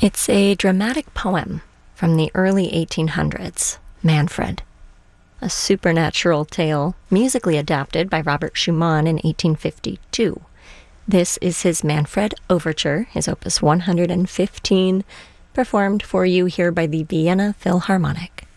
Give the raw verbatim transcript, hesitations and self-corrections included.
It's a dramatic poem from the early eighteen hundreds, Manfred, a supernatural tale musically adapted by Robert Schumann in eighteen fifty-two. This is his Manfred Overture, his opus one hundred fifteen, performed for you here by the Vienna Philharmonic.